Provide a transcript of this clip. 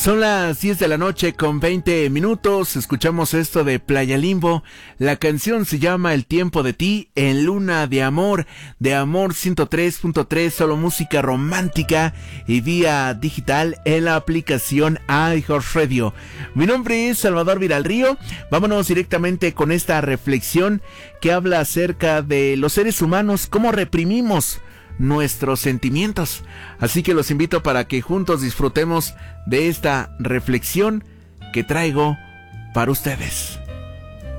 Son las 10 de la noche con 20 minutos. Escuchamos esto de Playa Limbo. La canción se llama El tiempo de ti en Luna de Amor 103.3, solo música romántica y vía digital en la aplicación iHeartRadio. Mi nombre es Salvador Viralrío. Vámonos directamente con esta reflexión que habla acerca de los seres humanos, cómo reprimimos nuestros sentimientos. Así que los invito para que juntos disfrutemos de esta reflexión que traigo para ustedes.